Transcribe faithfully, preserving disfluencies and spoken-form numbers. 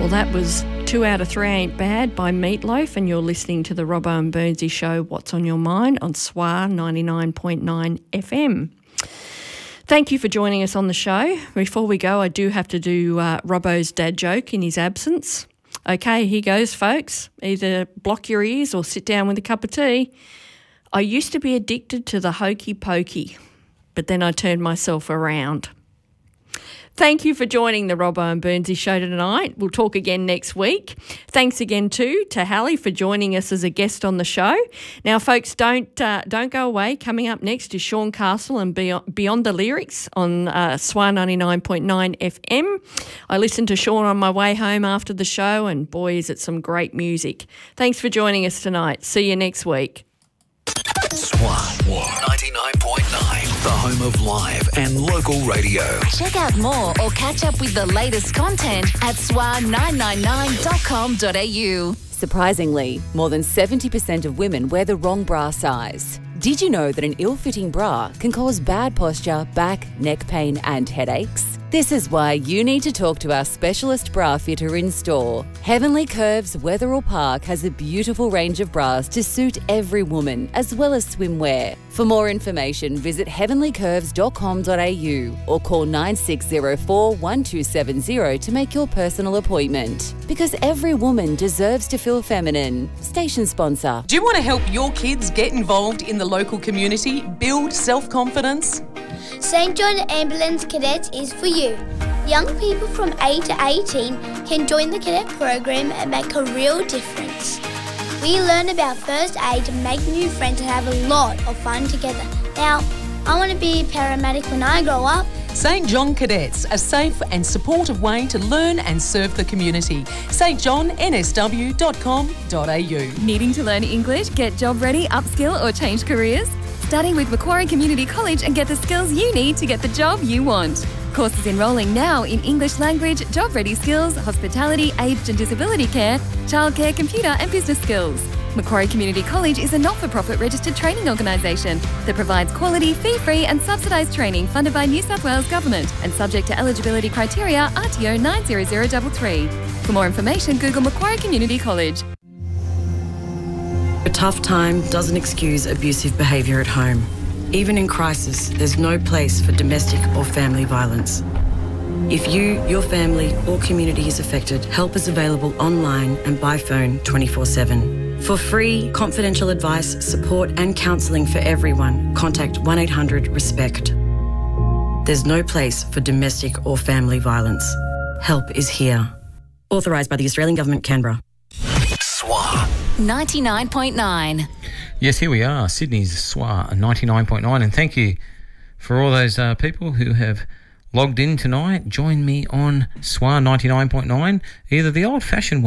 Well, that was Two Out of Three Ain't Bad by Meatloaf, and you're listening to the Robbo and Burnsy Show, What's on Your Mind, on S W A ninety-nine point nine F M. Thank you for joining us on the show. Before we go, I do have to do uh, Robbo's dad joke in his absence. Okay, here goes, folks. Either block your ears or sit down with a cup of tea. I used to be addicted to the hokey pokey, but then I turned myself around. Thank you for joining the Robbo and Burnsy Show tonight. We'll talk again next week. Thanks again too to Hallie for joining us as a guest on the show. Now, folks, don't uh, don't go away. Coming up next is Sean Castle and Beyond, Beyond the Lyrics on uh, S W A ninety-nine point nine F M. I listened to Sean on my way home after the show, and boy, is it some great music. Thanks for joining us tonight. See you next week. S W A ninety-nine point nine, the home of live and local radio. Check out more or catch up with the latest content at S W A nine nine nine dot com dot a u. Surprisingly, more than seventy percent of women wear the wrong bra size. Did you know that an ill-fitting bra can cause bad posture, back, neck pain and headaches? This is why you need to talk to our specialist bra fitter in store. Heavenly Curves Wetherill Park has a beautiful range of bras to suit every woman, as well as swimwear. For more information, visit heavenly curves dot com dot a u or call nine six zero four, one two seven zero to make your personal appointment. Because every woman deserves to feel feminine. Station sponsor. Do you want to help your kids get involved in the local community, build self-confidence? Saint John Ambulance Cadets is for you. Young people from eight to eighteen can join the cadet program and make a real difference. We learn about first aid, make new friends and have a lot of fun together. Now, I want to be a paramedic when I grow up. Saint John Cadets, a safe and supportive way to learn and serve the community. st john n s w dot com dot a u. Needing to learn English, get job ready, upskill or change careers? Study with Macquarie Community College and get the skills you need to get the job you want. Courses enrolling now in English language, job ready skills, hospitality, aged and disability care, childcare, computer and business skills. Macquarie Community College is a not-for-profit registered training organisation that provides quality, fee-free and subsidised training funded by New South Wales Government and subject to eligibility criteria R T O nine zero zero three three. For more information, Google Macquarie Community College. A tough time doesn't excuse abusive behaviour at home. Even in crisis, there's no place for domestic or family violence. If you, your family or community is affected, help is available online and by phone twenty-four seven. For free, confidential advice, support and counselling for everyone, contact one eight hundred RESPECT. There's no place for domestic or family violence. Help is here. Authorised by the Australian Government, Canberra. S W A ninety-nine point nine. Yes, here we are, Sydney's S W A ninety-nine point nine, and thank you for all those uh, people who have logged in tonight. Join me on S W A ninety-nine point nine, either the old-fashioned